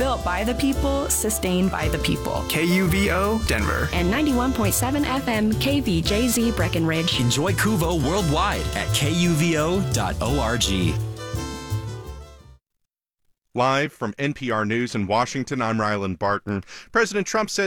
Built by the people, sustained by the people. KUVO Denver. And 91.7 FM KVJZ Breckenridge. Enjoy Kuvo worldwide at kuvo.org. Live from NPR News in Washington, I'm Rylan Barton. President Trump says